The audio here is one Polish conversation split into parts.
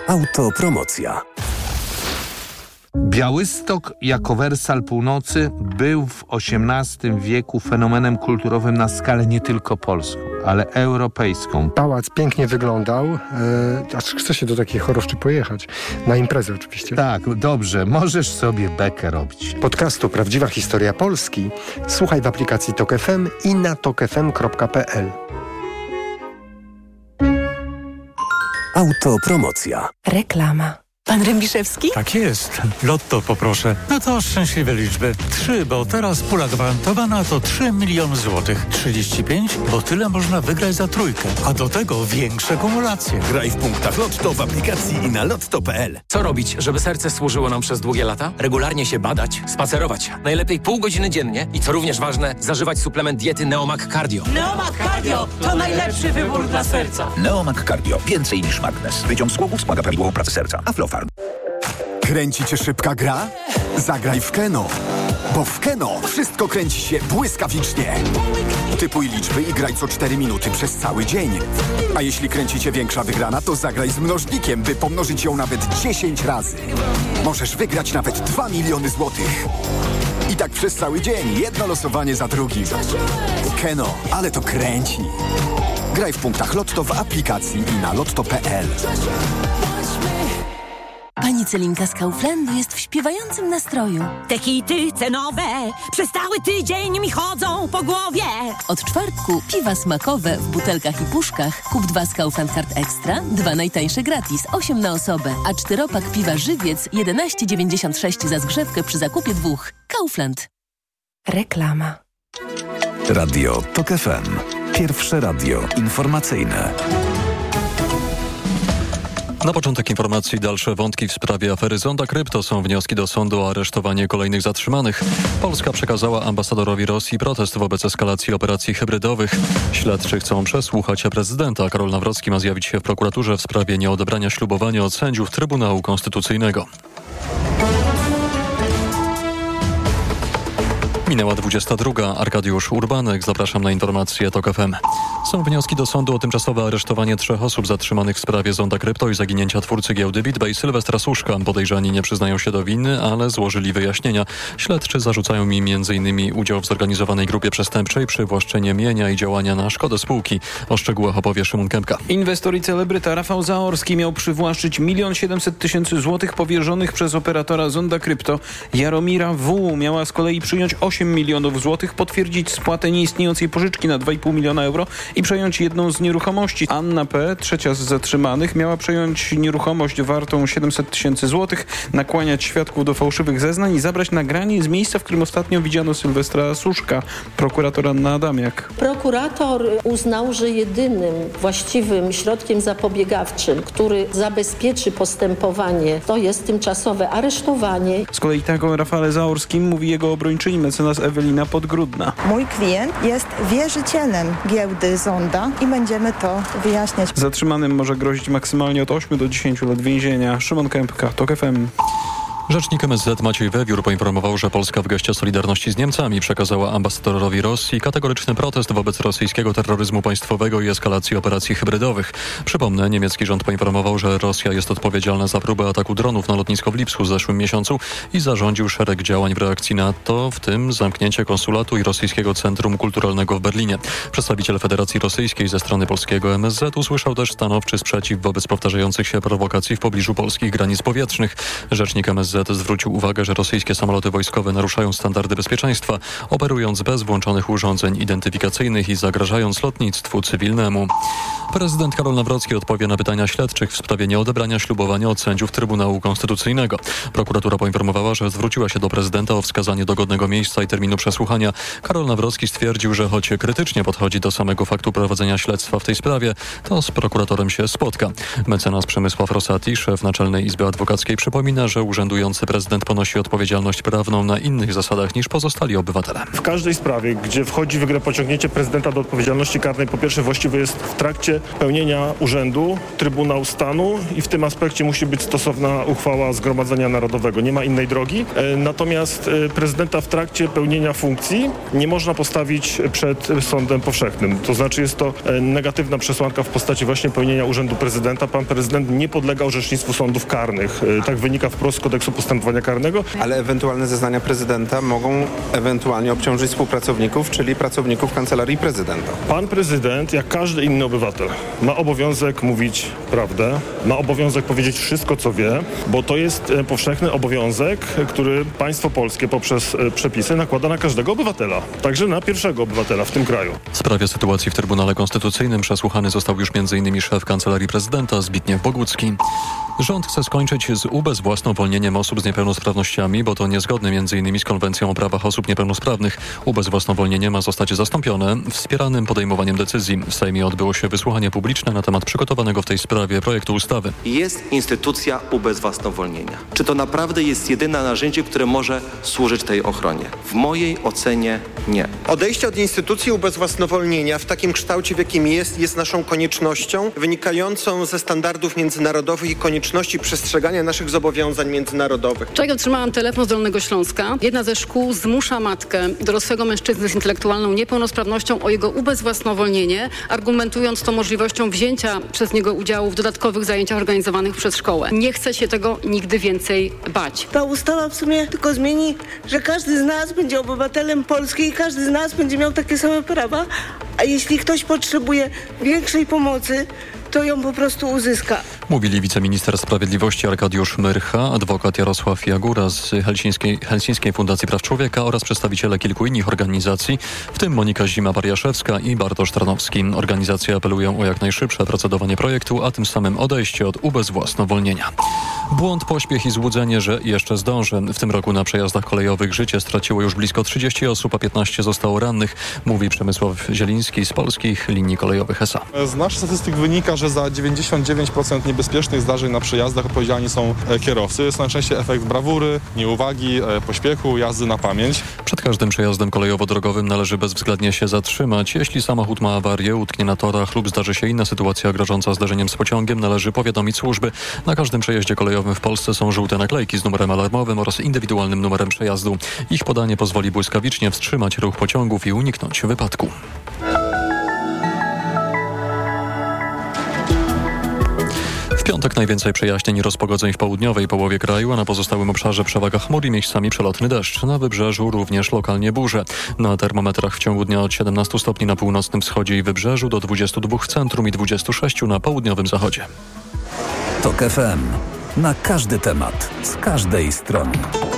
Autopromocja. Białystok jako Wersal Północy był w XVIII wieku fenomenem kulturowym na skalę nie tylko polską, ale europejską. Pałac pięknie wyglądał, aż chce się do takiej choroszczy pojechać. Na imprezę oczywiście. Tak, dobrze, możesz sobie bekę robić. Podcastu Prawdziwa Historia Polski słuchaj w aplikacji TOK FM i na tokfm.pl. Autopromocja. Reklama. Pan Rębiszewski? Tak jest. Lotto poproszę. No to szczęśliwe liczby. 3, bo teraz pula gwarantowana to 3 miliony złotych. 35, bo tyle można wygrać za trójkę. A do tego większe kumulacje. Graj w punktach Lotto w aplikacji i na lotto.pl. Co robić, żeby serce służyło nam przez długie lata? Regularnie się badać, spacerować. Najlepiej pół godziny dziennie i co również ważne, zażywać suplement diety Neomag Cardio. Neomag Cardio to najlepszy wybór dla serca. Neomag Cardio. Więcej niż magnes. Wyciąg z głowu wspomaga prawidłową pracę serca. Aflofarm. Kręci cię szybka gra? Zagraj w Keno. Bo w Keno wszystko kręci się błyskawicznie. Typuj liczby i graj co 4 minuty przez cały dzień. A jeśli kręci cię większa wygrana, to zagraj z mnożnikiem, by pomnożyć ją nawet 10 razy. Możesz wygrać nawet 2 miliony złotych. I tak przez cały dzień, jedno losowanie za drugim. Keno, ale to kręci. Graj w punktach Lotto w aplikacji i na lotto.pl. Pani Celinka z Kauflandu jest w śpiewającym nastroju. Te hity cenowe przez cały tydzień mi chodzą po głowie. Od czwartku piwa smakowe w butelkach i puszkach. Kup 2 z Kaufland Card Extra, 2 najtańsze gratis, 8 na osobę. A 4-pak piwa Żywiec 11,96 za zgrzewkę przy zakupie 2. Kaufland. Reklama. Radio TOK FM. Pierwsze radio informacyjne. Na początek informacji dalsze wątki w sprawie afery Zonda Krypto. Są wnioski do sądu o aresztowanie kolejnych zatrzymanych. Polska przekazała ambasadorowi Rosji protest wobec eskalacji operacji hybrydowych. Śledczy chcą przesłuchać prezydenta. Karol Nawrocki ma zjawić się w prokuraturze w sprawie nieodebrania ślubowania od sędziów Trybunału Konstytucyjnego. Minęła 22. Arkadiusz Urbanek. Zapraszam na informacje TOK FM. Są wnioski do sądu o tymczosowe aresztowanie 3 osób zatrzymanych w sprawie Zonda Krypto i zaginięcia twórcy giełdy BitBay Sylwestra Suszka. Podejrzani nie przyznają się do winy, ale złożyli wyjaśnienia. Śledczy zarzucają im m.in. udział w zorganizowanej grupie przestępczej, przywłaszczenie mienia i działania na szkodę spółki. O szczegółach opowie Szymon Kępka. Inwestor i celebryta Rafał Zaorski miał przywłaszczyć 1 700 000 złotych powierzonych przez operatora Zonda Krypto. Jaromira W. miała z kolei przyjąć 8 milionów złotych, potwierdzić spłatę nieistniejącej pożyczki na 2,5 miliona euro i przejąć jedną z nieruchomości. Anna P., trzecia z zatrzymanych, miała przejąć nieruchomość wartą 700 000 złotych, nakłaniać świadków do fałszywych zeznań i zabrać nagranie z miejsca, w którym ostatnio widziano Sylwestra Suszka. Prokurator Anna Adamiak. Prokurator uznał, że jedynym właściwym środkiem zapobiegawczym, który zabezpieczy postępowanie, to jest tymczasowe aresztowanie. Z kolei tak o Rafale Zaorskim mówi jego obrończyni mecenas Ewelina Podgrudna. Mój klient jest wierzycielem giełdy Zonda i będziemy to wyjaśniać. Zatrzymanym może grozić maksymalnie od 8 do 10 lat więzienia. Szymon Kępka, TOK FM. Rzecznik MSZ Maciej Wewiór poinformował, że Polska w geście solidarności z Niemcami przekazała ambasadorowi Rosji kategoryczny protest wobec rosyjskiego terroryzmu państwowego i eskalacji operacji hybrydowych. Przypomnę, niemiecki rząd poinformował, że Rosja jest odpowiedzialna za próbę ataku dronów na lotnisko w Lipsku w zeszłym miesiącu i zarządził szereg działań w reakcji na to, w tym zamknięcie konsulatu i rosyjskiego centrum kulturalnego w Berlinie. Przedstawiciel Federacji Rosyjskiej ze strony polskiego MSZ usłyszał też stanowczy sprzeciw wobec powtarzających się prowokacji w pobliżu polskich granic powietrznych. Rzecznik MSZ zwrócił uwagę, że rosyjskie samoloty wojskowe naruszają standardy bezpieczeństwa, operując bez włączonych urządzeń identyfikacyjnych i zagrażając lotnictwu cywilnemu. Prezydent Karol Nawrocki odpowie na pytania śledczych w sprawie nieodebrania ślubowania od sędziów Trybunału Konstytucyjnego. Prokuratura poinformowała, że zwróciła się do prezydenta o wskazanie dogodnego miejsca i terminu przesłuchania. Karol Nawrocki stwierdził, że choć krytycznie podchodzi do samego faktu prowadzenia śledztwa w tej sprawie, to z prokuratorem się spotka. Mecenas Przemysław Rosati, szef Naczelnej Izby Adwokackiej, przypomina, że urzędujący urzędujący prezydent ponosi odpowiedzialność prawną na innych zasadach niż pozostali obywatele. W każdej sprawie, gdzie wchodzi w grę pociągnięcie prezydenta do odpowiedzialności karnej, po pierwsze właściwe jest w trakcie pełnienia urzędu Trybunał Stanu i w tym aspekcie musi być stosowna uchwała Zgromadzenia Narodowego. Nie ma innej drogi. Natomiast prezydenta w trakcie pełnienia funkcji nie można postawić przed sądem powszechnym. To znaczy jest to negatywna przesłanka w postaci właśnie pełnienia urzędu prezydenta. Pan prezydent nie podlega orzecznictwu sądów karnych. Tak wynika wprost z kodeksu postępowania karnego. Ale ewentualne zeznania prezydenta mogą ewentualnie obciążyć współpracowników, czyli pracowników Kancelarii Prezydenta. Pan prezydent, jak każdy inny obywatel, ma obowiązek mówić prawdę, ma obowiązek powiedzieć wszystko, co wie, bo to jest powszechny obowiązek, który państwo polskie poprzez przepisy nakłada na każdego obywatela, także na pierwszego obywatela w tym kraju. W sprawie sytuacji w Trybunale Konstytucyjnym przesłuchany został już m.in. szef Kancelarii Prezydenta Zbigniew Bogucki. Rząd chce skończyć z ubezwłasnowolnieniem osób z niepełnosprawnościami, bo to niezgodne m.in. z Konwencją o prawach osób niepełnosprawnych. Ubezwłasnowolnienie ma zostać zastąpione wspieranym podejmowaniem decyzji. W Sejmie odbyło się wysłuchanie publiczne na temat przygotowanego w tej sprawie projektu ustawy. Jest instytucja ubezwłasnowolnienia. Czy to naprawdę jest jedyne narzędzie, które może służyć tej ochronie? W mojej ocenie nie. Odejście od instytucji ubezwłasnowolnienia w takim kształcie, w jakim jest naszą koniecznością wynikającą ze standardów międzynarodowych i konieczności przestrzegania naszych zobowiązań międzynarodowych. Wczoraj otrzymałam telefon z Dolnego Śląska. Jedna ze szkół zmusza matkę, dorosłego mężczyzny z intelektualną niepełnosprawnością, o jego ubezwłasnowolnienie, argumentując to możliwością wzięcia przez niego udziału w dodatkowych zajęciach organizowanych przez szkołę. Nie chce się tego nigdy więcej bać. Ta ustawa w sumie tylko zmieni, że każdy z nas będzie obywatelem Polski i każdy z nas będzie miał takie same prawa, a jeśli ktoś potrzebuje większej pomocy, to ją po prostu uzyska. Mówili wiceminister sprawiedliwości Arkadiusz Myrcha, adwokat Jarosław Jagura z Helsińskiej Fundacji Praw Człowieka oraz przedstawiciele kilku innych organizacji, w tym Monika Zima-Bariaszewska i Bartosz Tarnowski. Organizacje apelują o jak najszybsze procedowanie projektu, a tym samym odejście od ubezwłasnowolnienia. Błąd, pośpiech i złudzenie, że jeszcze zdąży. W tym roku na przejazdach kolejowych życie straciło już blisko 30 osób, a 15 zostało rannych, mówi Przemysław Zieliński z Polskich Linii Kolejowych S.A. Z naszych statystyk wynika, że za 99% niebezpiecznych zdarzeń na przejazdach odpowiedzialni są kierowcy. Jest to najczęściej efekt brawury, nieuwagi, pośpiechu, jazdy na pamięć. Przed każdym przejazdem kolejowo-drogowym należy bezwzględnie się zatrzymać. Jeśli samochód ma awarię, utknie na torach lub zdarzy się inna sytuacja grożąca zdarzeniem z pociągiem, należy powiadomić służby. Na każdym przejeździe kolejowym w Polsce są żółte naklejki z numerem alarmowym oraz indywidualnym numerem przejazdu. Ich podanie pozwoli błyskawicznie wstrzymać ruch pociągów i uniknąć wypadku. W piątek najwięcej przejaśnień i rozpogodzeń w południowej połowie kraju, a na pozostałym obszarze przewaga chmur i miejscami przelotny deszcz. Na wybrzeżu również lokalnie burze. Na termometrach w ciągu dnia od 17 stopni na północnym wschodzie i wybrzeżu do 22 w centrum i 26 na południowym zachodzie. TOK FM. Na każdy temat, z każdej strony.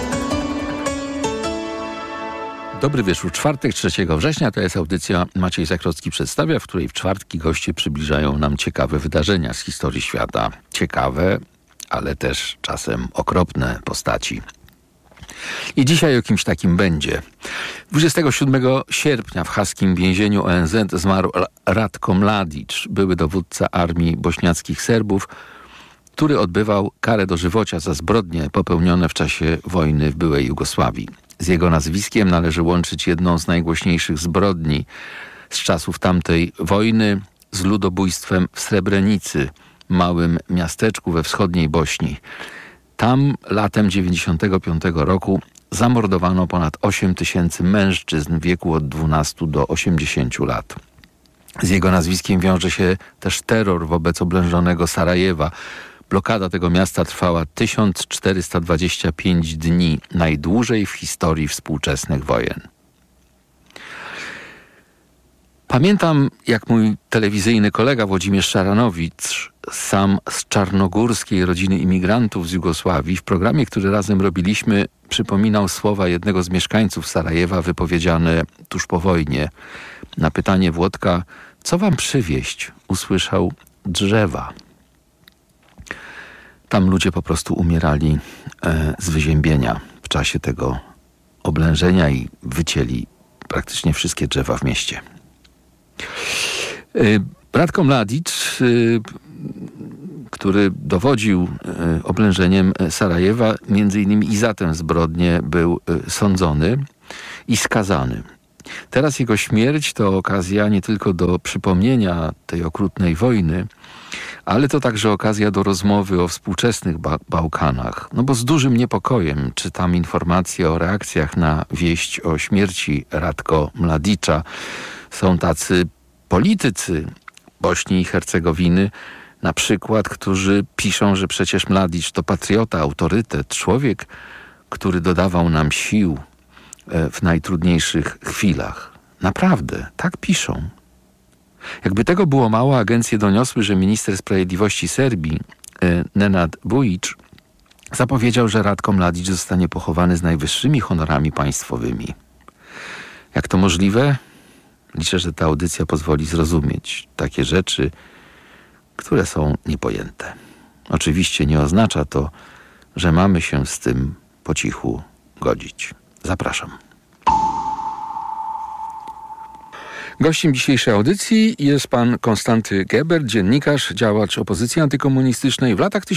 Dobry wieczór. Czwartek, 3 września to jest audycja Maciej Zakrocki przedstawia, w której w czwartki goście przybliżają nam ciekawe wydarzenia z historii świata. Ciekawe, ale też czasem okropne postaci. I dzisiaj o kimś takim będzie. 27 sierpnia w haskim więzieniu ONZ zmarł Ratko Mladic, były dowódca armii bośniackich Serbów, który odbywał karę dożywocia za zbrodnie popełnione w czasie wojny w byłej Jugosławii. Z jego nazwiskiem należy łączyć jedną z najgłośniejszych zbrodni z czasów tamtej wojny z ludobójstwem w Srebrenicy, małym miasteczku we wschodniej Bośni. Tam latem 1995 roku zamordowano ponad 8 tysięcy mężczyzn w wieku od 12 do 80 lat. Z jego nazwiskiem wiąże się też terror wobec oblężonego Sarajewa. Blokada tego miasta trwała 1425 dni, najdłużej w historii współczesnych wojen. Pamiętam, jak mój telewizyjny kolega Włodzimierz Szaranowicz, sam z czarnogórskiej rodziny imigrantów z Jugosławii, w programie, który razem robiliśmy, przypominał słowa jednego z mieszkańców Sarajewa wypowiedziane tuż po wojnie. Na pytanie Włodka, co wam przywieźć, usłyszał: drzewa. Tam ludzie po prostu umierali z wyziębienia w czasie tego oblężenia i wycięli praktycznie wszystkie drzewa w mieście. Ratko Mladic, który dowodził oblężeniem Sarajewa, między innymi i za tę zbrodnię był sądzony i skazany. Teraz jego śmierć to okazja nie tylko do przypomnienia tej okrutnej wojny, ale to także okazja do rozmowy o współczesnych Bałkanach. No bo z dużym niepokojem czytam informacje o reakcjach na wieść o śmierci Ratko Mladicza. Są tacy politycy Bośni i Hercegowiny, na przykład, którzy piszą, że przecież Mladić to patriota, autorytet, człowiek, który dodawał nam sił w najtrudniejszych chwilach. Naprawdę, tak piszą. Jakby tego było mało, agencje doniosły, że minister sprawiedliwości Serbii, Nenad Vujić, zapowiedział, że Ratko Mladić zostanie pochowany z najwyższymi honorami państwowymi. Jak to możliwe? Liczę, że ta audycja pozwoli zrozumieć takie rzeczy, które są niepojęte. Oczywiście nie oznacza to, że mamy się z tym po cichu godzić. Zapraszam. Gościem dzisiejszej audycji jest pan Konstanty Geber, dziennikarz, działacz opozycji antykomunistycznej. W latach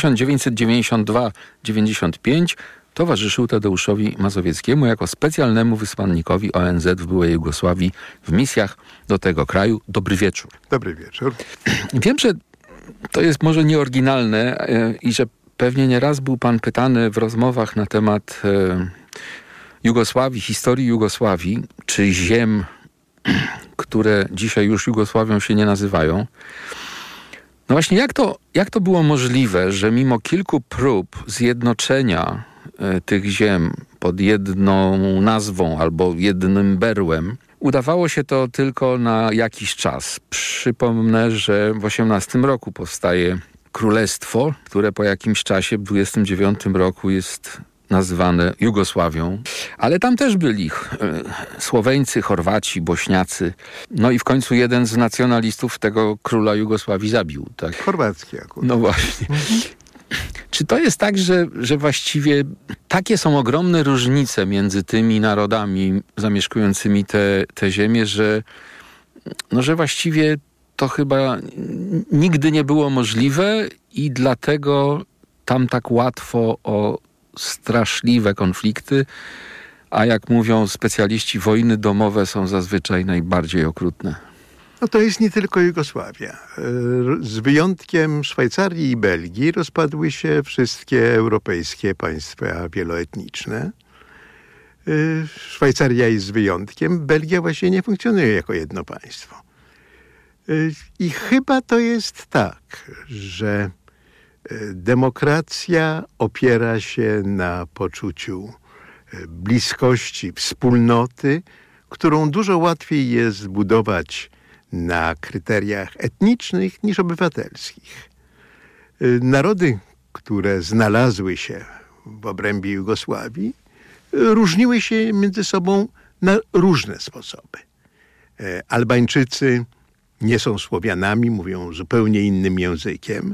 1992-95 towarzyszył Tadeuszowi Mazowieckiemu jako specjalnemu wysłannikowi ONZ w byłej Jugosławii w misjach do tego kraju. Dobry wieczór. Dobry wieczór. Wiem, że to jest może nieoryginalne i że pewnie nieraz był pan pytany w rozmowach na temat Jugosławii, historii Jugosławii, czy ziem, które dzisiaj już Jugosławią się nie nazywają. No właśnie, jak to było możliwe, że mimo kilku prób zjednoczenia tych ziem pod jedną nazwą albo jednym berłem, udawało się to tylko na jakiś czas. Przypomnę, że w 18 roku powstaje królestwo, które po jakimś czasie, w 29 roku jest nazywane Jugosławią, ale tam też byli Słoweńcy, Chorwaci, Bośniacy. No i w końcu jeden z nacjonalistów tego króla Jugosławii zabił. Tak? Chorwacki akurat. No właśnie. Czy to jest tak, że właściwie takie są ogromne różnice między tymi narodami zamieszkującymi te ziemię, że właściwie to chyba nigdy nie było możliwe i dlatego tam tak łatwo o straszliwe konflikty, a jak mówią specjaliści, wojny domowe są zazwyczaj najbardziej okrutne. No to jest nie tylko Jugosławia. Z wyjątkiem Szwajcarii i Belgii rozpadły się wszystkie europejskie państwa wieloetniczne. Szwajcaria jest wyjątkiem, Belgia właśnie nie funkcjonuje jako jedno państwo. I chyba to jest tak, że demokracja opiera się na poczuciu bliskości, wspólnoty, którą dużo łatwiej jest budować na kryteriach etnicznych niż obywatelskich. Narody, które znalazły się w obrębie Jugosławii, różniły się między sobą na różne sposoby. Albańczycy nie są Słowianami, mówią zupełnie innym językiem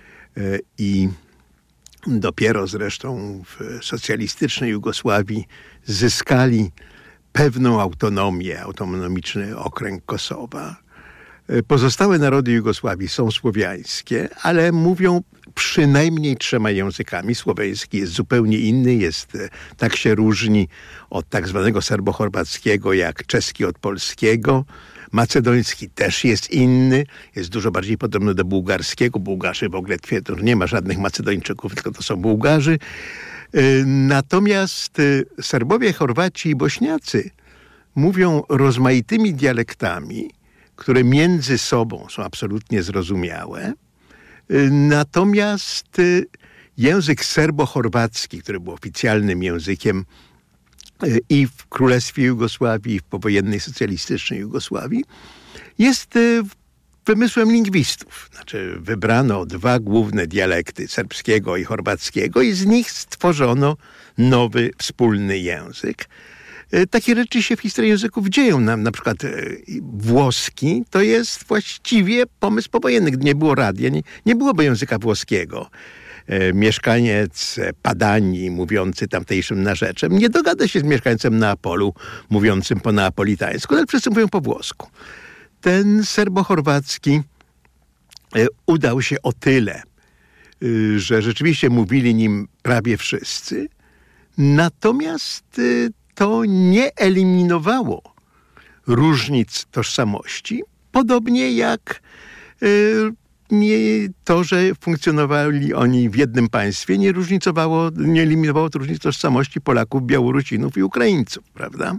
i dopiero zresztą w socjalistycznej Jugosławii zyskali pewną autonomię, autonomiczny okręg Kosowa. Pozostałe narody Jugosławii są słowiańskie, ale mówią przynajmniej 3 językami. Słoweński jest zupełnie inny, tak się różni od tak zwanego serbo-chorwackiego, jak czeski od polskiego. Macedoński też jest inny, jest dużo bardziej podobny do bułgarskiego. Bułgarzy w ogóle twierdzą, że nie ma żadnych Macedończyków, tylko to są Bułgarzy. Natomiast Serbowie, Chorwaci i Bośniacy mówią rozmaitymi dialektami, które między sobą są absolutnie zrozumiałe. Natomiast język serbo-chorwacki, który był oficjalnym językiem i w Królestwie Jugosławii, i w powojennej socjalistycznej Jugosławii, jest wymysłem lingwistów. Znaczy wybrano 2 główne dialekty, serbskiego i chorwackiego, i z nich stworzono nowy, wspólny język. Takie rzeczy się w historii języków dzieją. Na przykład włoski to jest właściwie pomysł powojenny. Gdy nie było radia, nie byłoby języka włoskiego. Mieszkaniec Padanii, mówiący tamtejszym narzeczem, nie dogada się z mieszkańcem Neapolu, mówiącym po neapolitańsku, ale wszyscy mówią po włosku. Ten serbo-chorwacki udał się o tyle że rzeczywiście mówili nim prawie wszyscy. Natomiast to nie eliminowało różnic tożsamości, podobnie jak to, że funkcjonowali oni w jednym państwie, nie eliminowało różnic tożsamości Polaków, Białorusinów i Ukraińców, prawda?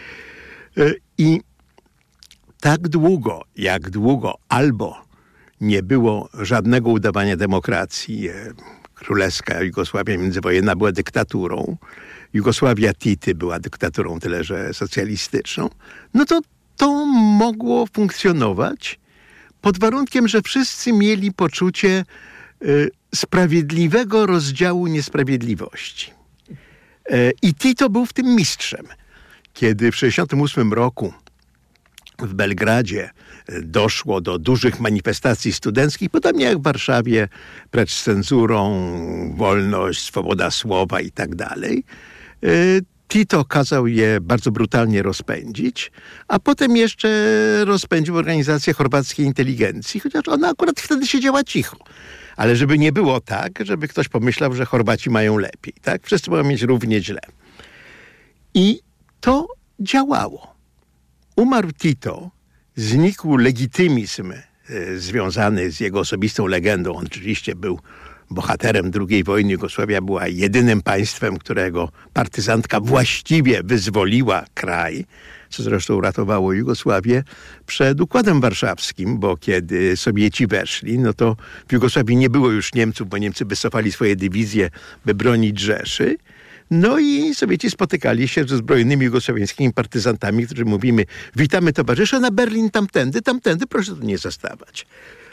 I tak długo albo nie było żadnego udawania demokracji, królewska Jugosławia międzywojenna była dyktaturą, Jugosławia Tity była dyktaturą tyle że socjalistyczną, no to mogło funkcjonować pod warunkiem, że wszyscy mieli poczucie sprawiedliwego rozdziału niesprawiedliwości. I Tito był w tym mistrzem. Kiedy w 1968 roku w Belgradzie doszło do dużych manifestacji studenckich, podobnie jak w Warszawie, precz z cenzurą, wolność, swoboda słowa i tak dalej, Tito kazał je bardzo brutalnie rozpędzić, a potem jeszcze rozpędził organizację chorwackiej inteligencji, chociaż ona akurat wtedy siedziała cicho. Ale żeby nie było tak, żeby ktoś pomyślał, że Chorwaci mają lepiej, tak? Wszyscy mają mieć równie źle. I to działało. Umarł Tito, znikł legitymizm związany z jego osobistą legendą. On oczywiście był bohaterem II wojny. Jugosławia była jedynym państwem, którego partyzantka właściwie wyzwoliła kraj, co zresztą uratowało Jugosławię przed Układem Warszawskim, bo kiedy Sowieci weszli, no to w Jugosławii nie było już Niemców, bo Niemcy wycofali swoje dywizje, by bronić Rzeszy. No i Sowieci spotykali się ze zbrojnymi jugosłowiańskimi partyzantami, którzy mówimy: witamy towarzysze, na Berlin tamtędy, proszę tu nie zastawać.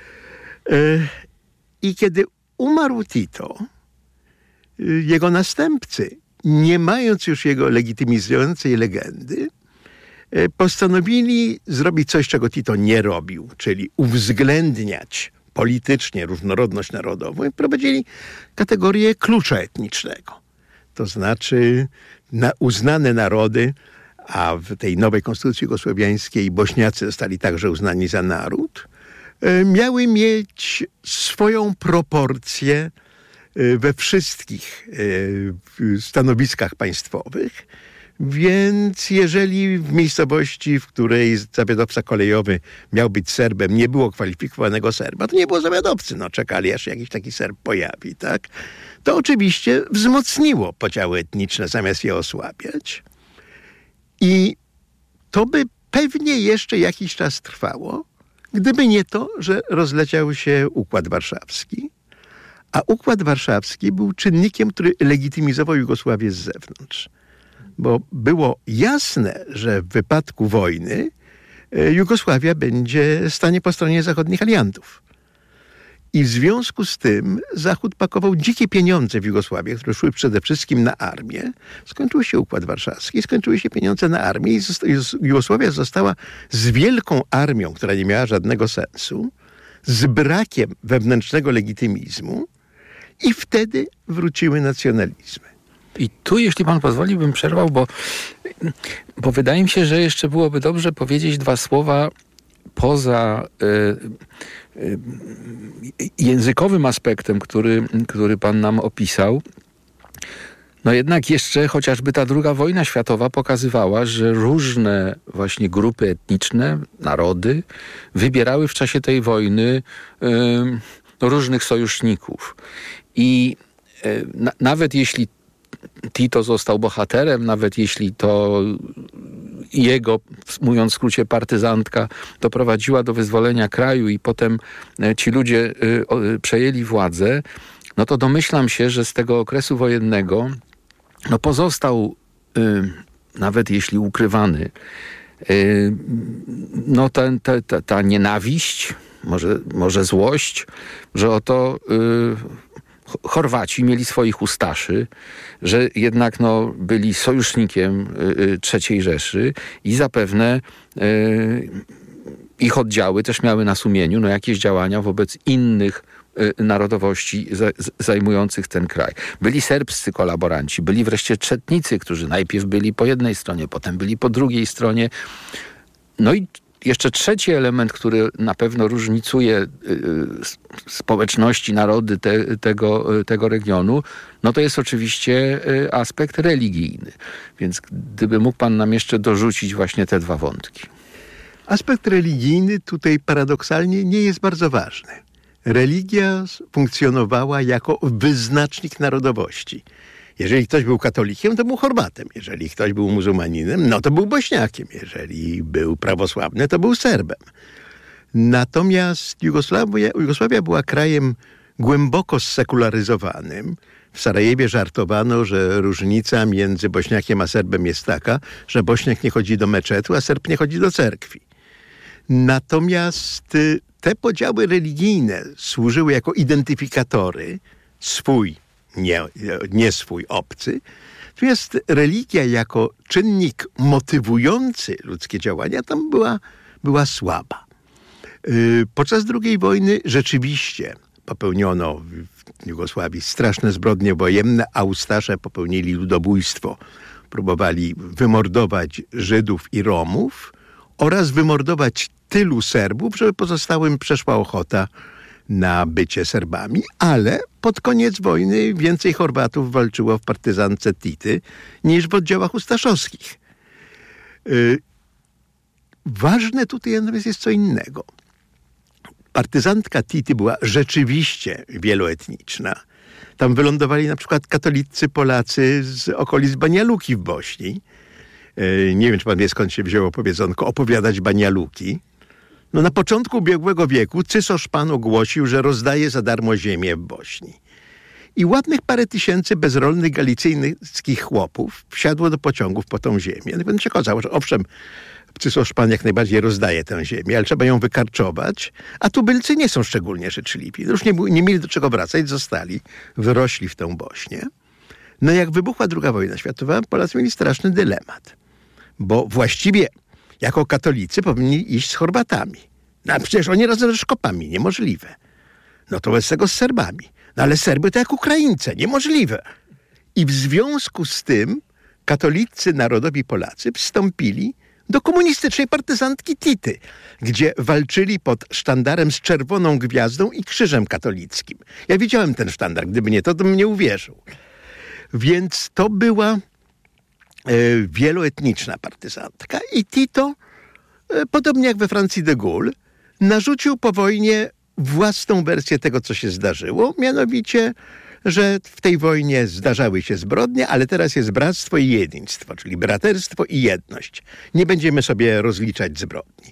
I kiedy umarł Tito, jego następcy, nie mając już jego legitymizującej legendy, postanowili zrobić coś, czego Tito nie robił, czyli uwzględniać politycznie różnorodność narodową i wprowadzili kategorię klucza etnicznego. To znaczy uznane narody, a w tej nowej konstytucji jugosłowiańskiej Bośniacy zostali także uznani za naród, miały mieć swoją proporcję we wszystkich stanowiskach państwowych. Więc jeżeli w miejscowości, w której zawiadowca kolejowy miał być Serbem, nie było kwalifikowanego Serba, to nie było zawiadowcy. No, czekali, aż się jakiś taki Serb pojawi, tak? To oczywiście wzmocniło podziały etniczne, zamiast je osłabiać. I to by pewnie jeszcze jakiś czas trwało, gdyby nie to, że rozleciał się Układ Warszawski. A Układ Warszawski był czynnikiem, który legitymizował Jugosławię z zewnątrz. Bo było jasne, że w wypadku wojny Jugosławia będzie stanie po stronie zachodnich aliantów. I w związku z tym Zachód pakował dzikie pieniądze w Jugosławię, które szły przede wszystkim na armię. Skończył się Układ Warszawski, skończyły się pieniądze na armię i Jugosławia została z wielką armią, która nie miała żadnego sensu, z brakiem wewnętrznego legitymizmu i wtedy wróciły nacjonalizmy. I tu, jeśli pan pozwoli, bym przerwał, bo wydaje mi się, że jeszcze byłoby dobrze powiedzieć dwa słowa poza językowym aspektem, który pan nam opisał. No jednak jeszcze chociażby ta II wojna światowa pokazywała, że różne właśnie grupy etniczne, narody wybierały w czasie tej wojny różnych sojuszników. I nawet jeśli Tito został bohaterem, nawet jeśli to jego, mówiąc w skrócie, partyzantka doprowadziła do wyzwolenia kraju i potem ci ludzie przejęli władzę, no to domyślam się, że z tego okresu wojennego no pozostał, nawet jeśli ukrywany, no ta nienawiść, może złość, że oto Chorwaci mieli swoich ustaszy, że jednak byli sojusznikiem III Rzeszy i zapewne ich oddziały też miały na sumieniu jakieś działania wobec innych narodowości zajmujących ten kraj. Byli serbscy kolaboranci, byli wreszcie czetnicy, którzy najpierw byli po jednej stronie, potem byli po drugiej stronie. No i jeszcze trzeci element, który na pewno różnicuje społeczności, narody tego regionu, no to jest oczywiście aspekt religijny. Więc gdyby mógł pan nam jeszcze dorzucić właśnie te dwa wątki. Aspekt religijny tutaj paradoksalnie nie jest bardzo ważny. Religia funkcjonowała jako wyznacznik narodowości. Jeżeli ktoś był katolikiem, to był Chorwatem. Jeżeli ktoś był muzułmaninem, no to był Bośniakiem. Jeżeli był prawosławny, to był Serbem. Natomiast Jugosławia była krajem głęboko zsekularyzowanym. W Sarajewie żartowano, że różnica między Bośniakiem a Serbem jest taka, że Bośniak nie chodzi do meczetu, a Serb nie chodzi do cerkwi. Natomiast te podziały religijne służyły jako identyfikatory swój, nie swój, obcy. Natomiast religia jako czynnik motywujący ludzkie działania tam była słaba. Podczas II wojny rzeczywiście popełniono w Jugosławii straszne zbrodnie wojenne, a Ustasze popełnili ludobójstwo. Próbowali wymordować Żydów i Romów oraz wymordować tylu Serbów, żeby pozostałym przeszła ochota na bycie Serbami, ale pod koniec wojny więcej Chorwatów walczyło w partyzance Tity niż w oddziałach ustaszowskich. Ważne tutaj natomiast jest co innego. Partyzantka Tity była rzeczywiście wieloetniczna. Tam wylądowali na przykład katolicy Polacy z okolic Banja Luki w Bośni. Nie wiem, czy pan wie, skąd się wzięło powiedzonko opowiadać Banja Luki. No na początku ubiegłego wieku cysarz pan ogłosił, że rozdaje za darmo ziemię w Bośni. I ładnych parę tysięcy bezrolnych galicyjskich chłopów wsiadło do pociągów po tą ziemię. No i się okazało, że owszem, cysarz pan jak najbardziej rozdaje tę ziemię, ale trzeba ją wykarczować, a tubylcy nie są szczególnie życzliwi. Już nie mieli do czego wracać, zostali, wyrośli w tę Bośnię. No jak wybuchła II wojna światowa, Polacy mieli straszny dylemat, bo właściwie jako katolicy powinni iść z Chorwatami. No a przecież oni razem ze Szkopami, niemożliwe. No to bez tego z Serbami. No ale Serby to jak Ukraińcy, niemożliwe. I w związku z tym katolicy narodowi Polacy wstąpili do komunistycznej partyzantki Tity, gdzie walczyli pod sztandarem z czerwoną gwiazdą i krzyżem katolickim. Ja widziałem ten sztandar, gdyby nie to, to bym nie uwierzył. Więc to była wieloetniczna partyzantka i Tito, podobnie jak we Francji de Gaulle, narzucił po wojnie własną wersję tego, co się zdarzyło, mianowicie, że w tej wojnie zdarzały się zbrodnie, ale teraz jest bractwo i jedństwo, czyli braterstwo i jedność. Nie będziemy sobie rozliczać zbrodni.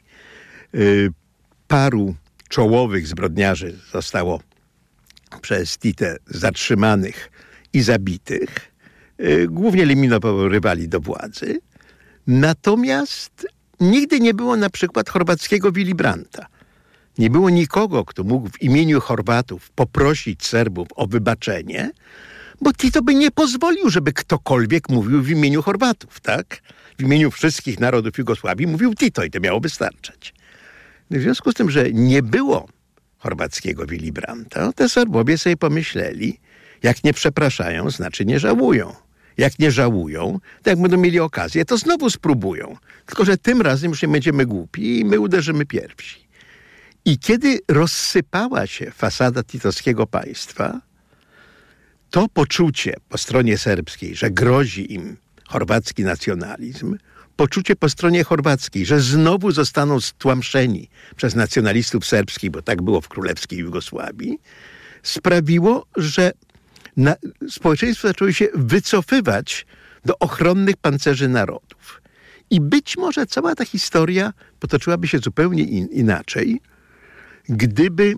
Paru czołowych zbrodniarzy zostało przez Titę zatrzymanych i zabitych. Głównie eliminował rywali do władzy. Natomiast nigdy nie było na przykład chorwackiego Willy Brandta. Nie było nikogo, kto mógł w imieniu Chorwatów poprosić Serbów o wybaczenie, bo Tito by nie pozwolił, żeby ktokolwiek mówił w imieniu Chorwatów, tak? W imieniu wszystkich narodów Jugosławii mówił Tito i to miało wystarczać. W związku z tym, że nie było chorwackiego Willy Brandta, te Serbowie sobie pomyśleli, jak nie przepraszają, znaczy nie żałują. Jak nie żałują, to jak będą mieli okazję, to znowu spróbują. Tylko że tym razem już nie będziemy głupi i my uderzymy pierwsi. I kiedy rozsypała się fasada titowskiego państwa, to poczucie po stronie serbskiej, że grozi im chorwacki nacjonalizm, poczucie po stronie chorwackiej, że znowu zostaną stłamszeni przez nacjonalistów serbskich, bo tak było w królewskiej Jugosławii, sprawiło, że społeczeństwo zaczęło się wycofywać do ochronnych pancerzy narodów. I być może cała ta historia potoczyłaby się zupełnie inaczej, gdyby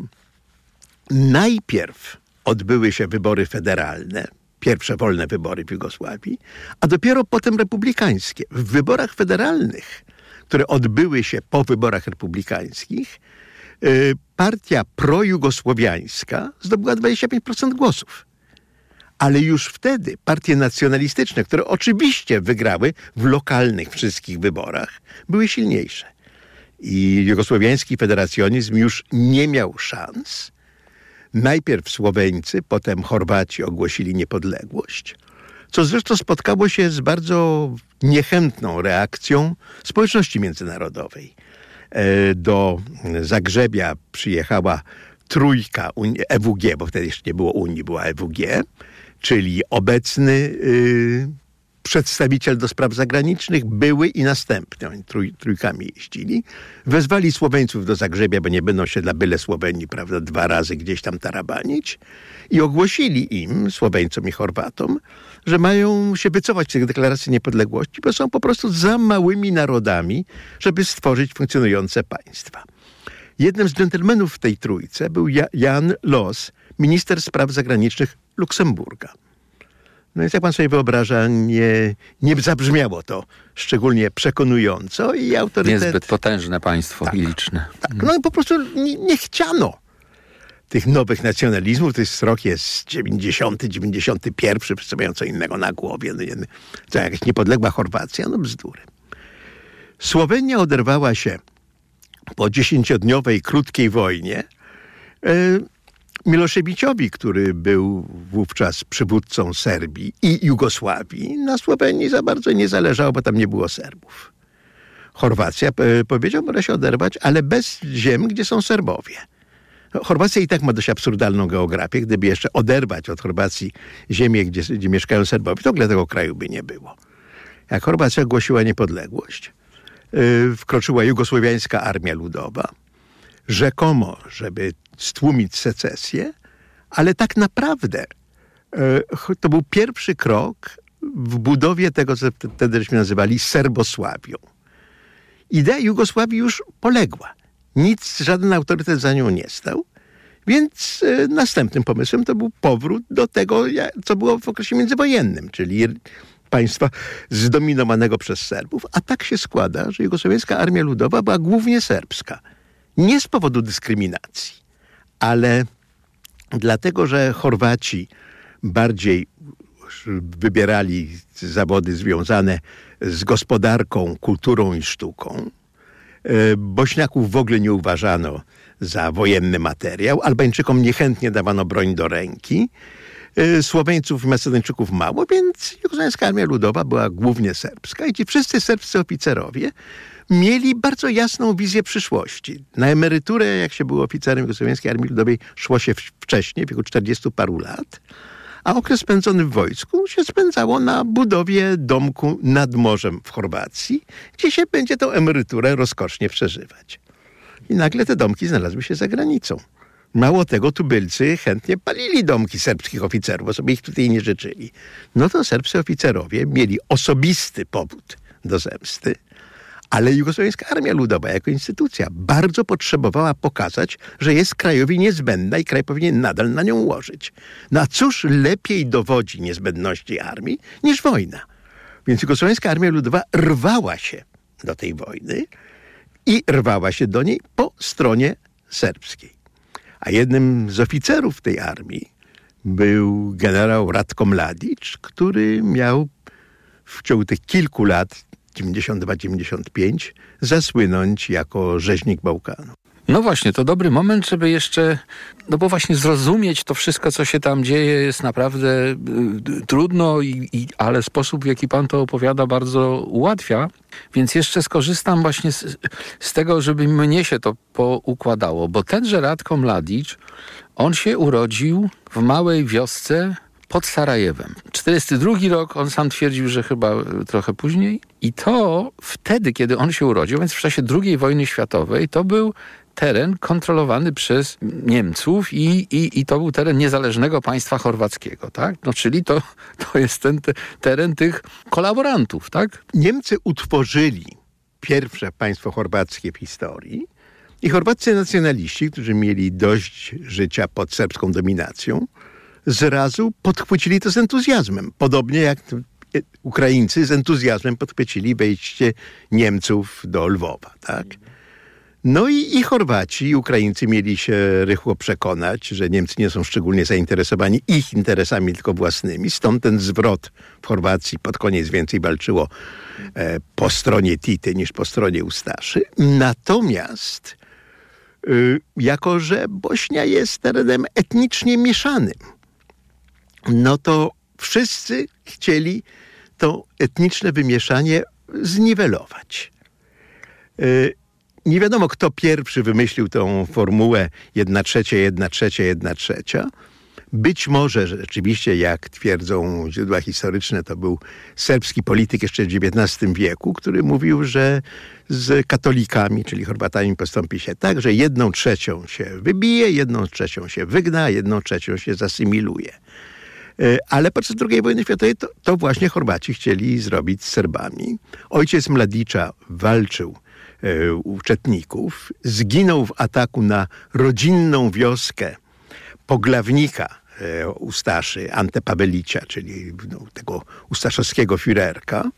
najpierw odbyły się wybory federalne, pierwsze wolne wybory w Jugosławii, a dopiero potem republikańskie. W wyborach federalnych, które odbyły się po wyborach republikańskich, partia projugosłowiańska zdobyła 25% głosów. Ale już wtedy partie nacjonalistyczne, które oczywiście wygrały w lokalnych wszystkich wyborach, były silniejsze. I jugosłowiański federacjonizm już nie miał szans. Najpierw Słoweńcy, potem Chorwaci ogłosili niepodległość, co zresztą spotkało się z bardzo niechętną reakcją społeczności międzynarodowej. do Zagrzebia przyjechała trójka EWG, bo wtedy jeszcze nie było Unii, była EWG, czyli obecny przedstawiciel do spraw zagranicznych, były i następny. Oni trójkami jeździli. Wezwali Słoweńców do Zagrzebia, bo nie będą się dla byle Słowenii, prawda, 2 razy gdzieś tam tarabanić. I ogłosili im, Słoweńcom i Chorwatom, że mają się wycofać z tych deklaracji niepodległości, bo są po prostu za małymi narodami, żeby stworzyć funkcjonujące państwa. Jednym z dżentelmenów w tej trójce był Jan Los, minister spraw zagranicznych Luksemburga. No więc jak pan sobie wyobraża, nie zabrzmiało to szczególnie przekonująco i autorytet... Niezbyt potężne państwo tak, i liczne. Tak, no i po prostu nie chciano tych nowych nacjonalizmów. To jest rok jest 90, 91, wszyscy mają co innego na głowie. No, to jakaś niepodległa Chorwacja, no bzdury. Słowenia oderwała się po 10-dniowej krótkiej wojnie Miloszewiczowi, który był wówczas przywódcą Serbii i Jugosławii. Na Słowenii za bardzo nie zależało, bo tam nie było Serbów. Chorwacja powiedział, może się oderwać, ale bez ziem, gdzie są Serbowie. Chorwacja i tak ma dość absurdalną geografię. Gdyby jeszcze oderwać od Chorwacji ziemię, gdzie mieszkają Serbowie, to w ogóle tego kraju by nie było. Jak Chorwacja ogłosiła niepodległość, wkroczyła Jugosłowiańska Armia Ludowa, rzekomo, żeby stłumić secesję, ale tak naprawdę to był pierwszy krok w budowie tego, co wtedy żeśmy nazywali Serbosławią. Idea Jugosławii już poległa. Żaden autorytet za nią nie stał, więc następnym pomysłem to był powrót do tego, co było w okresie międzywojennym, czyli państwa zdominowanego przez Serbów. A tak się składa, że Jugosłowiańska Armia Ludowa była głównie serbska. Nie z powodu dyskryminacji, ale dlatego, że Chorwaci bardziej wybierali zawody związane z gospodarką, kulturą i sztuką. Bośniaków w ogóle nie uważano za wojenny materiał. Albańczykom niechętnie dawano broń do ręki. Słoweńców i Macedończyków mało, więc Jugosłowiańska Armia Ludowa była głównie serbska. I ci wszyscy serbscy oficerowie mieli bardzo jasną wizję przyszłości. Na emeryturę, jak się było oficerem Jugosłowiańskiej Armii Ludowej, szło się wcześniej, w wieku 40 paru lat, a okres spędzony w wojsku się spędzało na budowie domku nad morzem w Chorwacji, gdzie się będzie tą emeryturę rozkosznie przeżywać. I nagle te domki znalazły się za granicą. Mało tego, tubylcy chętnie palili domki serbskich oficerów, bo sobie ich tutaj nie życzyli. No to serbscy oficerowie mieli osobisty powód do zemsty, ale Jugosłowiańska Armia Ludowa jako instytucja bardzo potrzebowała pokazać, że jest krajowi niezbędna i kraj powinien nadal na nią łożyć. No a cóż lepiej dowodzi niezbędności armii niż wojna? Więc Jugosłowiańska Armia Ludowa rwała się do tej wojny i rwała się do niej po stronie serbskiej. A jednym z oficerów tej armii był generał Ratko Mladić, który miał w ciągu tych kilku lat 92-95 zasłynąć jako rzeźnik Bałkanu. No właśnie, to dobry moment, żeby jeszcze, no bo właśnie zrozumieć to wszystko, co się tam dzieje, jest naprawdę trudno, ale sposób, w jaki pan to opowiada, bardzo ułatwia. Więc jeszcze skorzystam właśnie z tego, żeby mnie się to poukładało, bo tenże Ratko Mladić, on się urodził w małej wiosce pod Sarajewem. 42 rok, on sam twierdził, że chyba trochę później. I to wtedy, kiedy on się urodził, więc w czasie II wojny światowej, to był teren kontrolowany przez Niemców i to był teren niezależnego państwa chorwackiego, tak? No, czyli to jest ten teren tych kolaborantów, tak? Niemcy utworzyli pierwsze państwo chorwackie w historii i chorwaccy nacjonaliści, którzy mieli dość życia pod serbską dominacją, zrazu podchwycili to z entuzjazmem. Podobnie jak Ukraińcy z entuzjazmem podchwycili wejście Niemców do Lwowa, tak? No i Chorwaci, i Ukraińcy mieli się rychło przekonać, że Niemcy nie są szczególnie zainteresowani ich interesami, tylko własnymi. Stąd ten zwrot w Chorwacji pod koniec więcej walczyło po stronie Tity niż po stronie Ustaszy. Natomiast jako że Bośnia jest terenem etnicznie mieszanym, no to wszyscy chcieli to etniczne wymieszanie zniwelować. Nie wiadomo, kto pierwszy wymyślił tą formułę 1/3, 1/3, 1/3. Być może rzeczywiście, jak twierdzą źródła historyczne, to był serbski polityk jeszcze w XIX wieku, który mówił, że z katolikami, czyli Chorwatami, postąpi się tak, że 1/3 się wybije, 1/3 się wygna, 1/3 się zasymiluje. Ale podczas II wojny światowej to właśnie Chorwaci chcieli zrobić z Serbami. Ojciec Mladicza walczył u Czetników, zginął w ataku na rodzinną wioskę Poglawnika Ustaszy, Ante Pavelicia, czyli tego ustaszowskiego Führerka.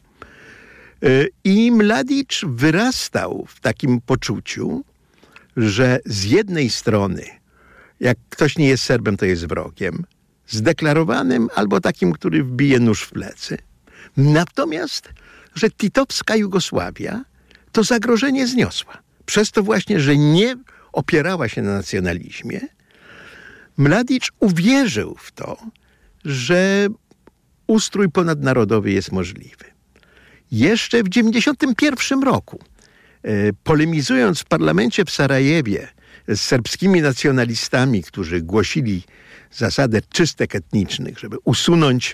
I Mladić wyrastał w takim poczuciu, że z jednej strony, jak ktoś nie jest Serbem, to jest wrogiem, zdeklarowanym albo takim, który wbije nóż w plecy. Natomiast, że titowska Jugosławia to zagrożenie zniosła. Przez to właśnie, że nie opierała się na nacjonalizmie, Mladić uwierzył w to, że ustrój ponadnarodowy jest możliwy. Jeszcze w 1991 roku, polemizując w parlamencie w Sarajewie z serbskimi nacjonalistami, którzy głosili zasadę czystek etnicznych, żeby usunąć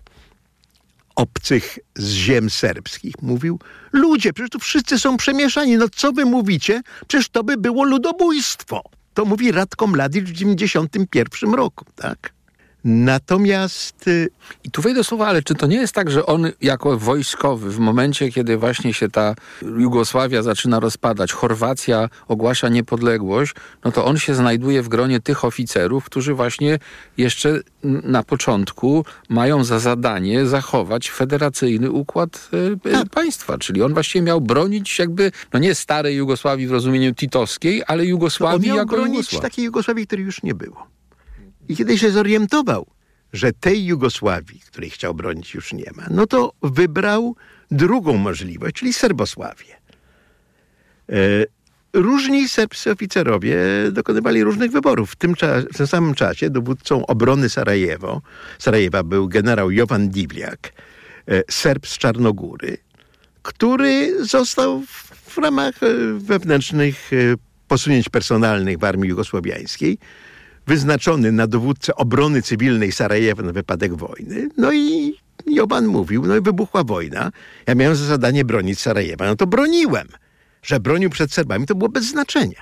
obcych z ziem serbskich, mówił: ludzie, przecież tu wszyscy są przemieszani, no co wy mówicie? Przecież to by było ludobójstwo. To mówi Ratko Mladić w 1991 roku, tak? Natomiast... I tu wejdę słowa, ale czy to nie jest tak, że on jako wojskowy w momencie, kiedy właśnie się ta Jugosławia zaczyna rozpadać, Chorwacja ogłasza niepodległość, no to on się znajduje w gronie tych oficerów, którzy właśnie jeszcze na początku mają za zadanie zachować federacyjny układ państwa. Czyli on właściwie miał bronić jakby, no nie starej Jugosławii w rozumieniu titowskiej, ale Jugosławii jako Jugosławii. On miał bronić takiej Jugosławii, której już nie było. I kiedy się zorientował, że tej Jugosławii, której chciał bronić, już nie ma, no to wybrał drugą możliwość, czyli Serbosławię. Różni serbscy oficerowie dokonywali różnych wyborów. W tym samym czasie dowódcą obrony Sarajewa był generał Jovan Divjak, Serb z Czarnogóry, który został w ramach wewnętrznych posunięć personalnych w armii jugosłowiańskiej wyznaczony na dowódcę obrony cywilnej Sarajewa na wypadek wojny. No i Jovan mówił, no i wybuchła wojna. Ja miałem za zadanie bronić Sarajewa. No to broniłem. Że bronił przed Serbami, to było bez znaczenia.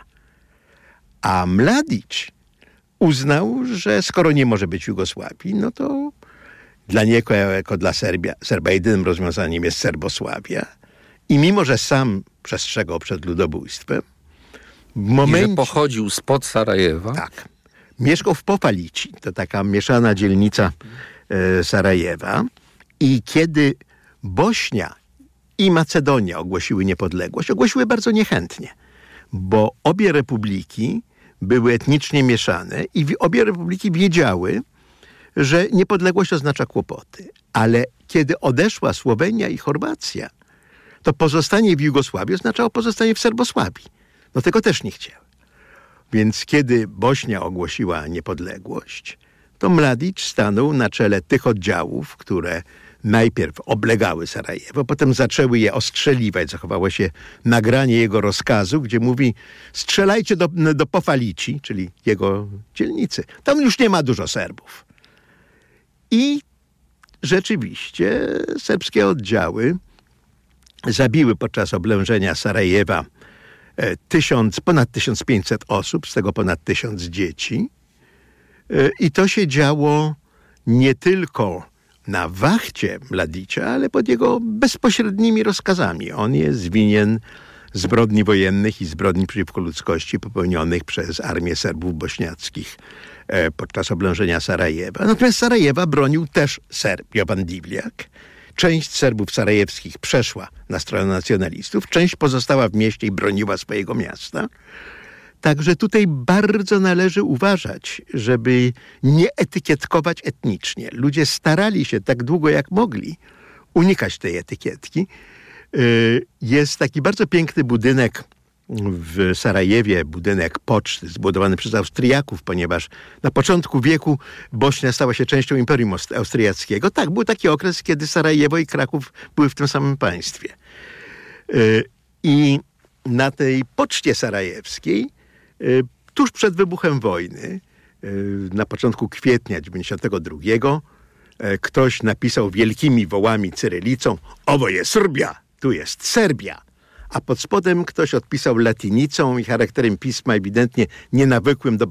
A Mladić uznał, że skoro nie może być Jugosławii, no to dla niego, jako dla Serba, jedynym rozwiązaniem jest Serbosławia. I mimo, że sam przestrzegał przed ludobójstwem, w momencie... I że pochodził spod Sarajewa. Tak. Mieszkał w Popalici, to taka mieszana dzielnica Sarajewa. I kiedy Bośnia i Macedonia ogłosiły niepodległość, ogłosiły bardzo niechętnie, bo obie republiki były etnicznie mieszane i obie republiki wiedziały, że niepodległość oznacza kłopoty. Ale kiedy odeszła Słowenia i Chorwacja, to pozostanie w Jugosławii oznaczało pozostanie w Serbosławii. No tego też nie chciały. Więc kiedy Bośnia ogłosiła niepodległość, to Mladić stanął na czele tych oddziałów, które najpierw oblegały Sarajewo, potem zaczęły je ostrzeliwać. Zachowało się nagranie jego rozkazu, gdzie mówi: strzelajcie do Pofalici, czyli jego dzielnicy. Tam już nie ma dużo Serbów. I rzeczywiście serbskie oddziały zabiły podczas oblężenia Sarajewa ponad 1500 osób, z tego ponad 1000 dzieci. I to się działo nie tylko na wachcie Mladicia, ale pod jego bezpośrednimi rozkazami. On jest winien zbrodni wojennych i zbrodni przeciwko ludzkości popełnionych przez armię Serbów bośniackich podczas oblężenia Sarajewa. Natomiast Sarajewa bronił też Serb Jovan Divjak. Część Serbów sarajewskich przeszła na stronę nacjonalistów, część pozostała w mieście i broniła swojego miasta. Także tutaj bardzo należy uważać, żeby nie etykietkować etnicznie. Ludzie starali się tak długo jak mogli unikać tej etykietki. Jest taki bardzo piękny budynek w Sarajewie, budynek poczty zbudowany przez Austriaków, ponieważ na początku wieku Bośnia stała się częścią Imperium Austriackiego. Tak, był taki okres, kiedy Sarajewo i Kraków były w tym samym państwie. I na tej poczcie sarajewskiej, tuż przed wybuchem wojny, na początku kwietnia 1992, ktoś napisał wielkimi wołami cyrylicą: owo jest Serbia, tu jest Serbia. A pod spodem ktoś odpisał latinicą i charakterem pisma ewidentnie nienawykłym do